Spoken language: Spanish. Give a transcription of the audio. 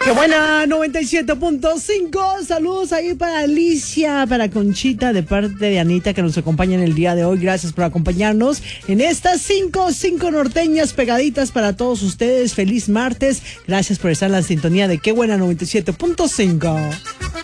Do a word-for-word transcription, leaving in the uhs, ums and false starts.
Qué buena, noventa y siete punto cinco. Saludos ahí para Alicia, para Conchita, de parte de Anita, que nos acompaña en el día de hoy. Gracias por acompañarnos en estas cinco, cinco norteñas pegaditas para todos ustedes. Feliz martes. Gracias por estar en la sintonía de Qué buena, noventa y siete punto cinco.